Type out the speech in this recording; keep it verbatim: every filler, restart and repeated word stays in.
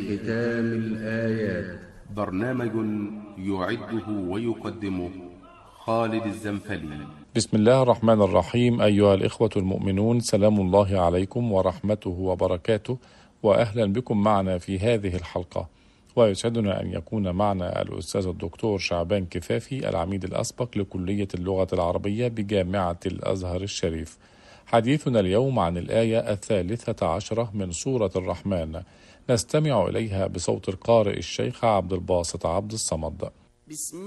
ختام الآيات. برنامج يعده ويقدمه خالد الزنفلي. بسم الله الرحمن الرحيم. أيها الإخوة المؤمنون، سلام الله عليكم ورحمته وبركاته، وأهلا بكم معنا في هذه الحلقة. ويسعدنا أن يكون معنا الأستاذ الدكتور شعبان كفافي، العميد الأسبق لكلية اللغة العربية بجامعة الأزهر الشريف. حديثنا اليوم عن الآية الثالثة عشرة من سورة الرحمن، نستمع إليها بصوت القارئ الشيخ عبد الباسط عبد الصمد.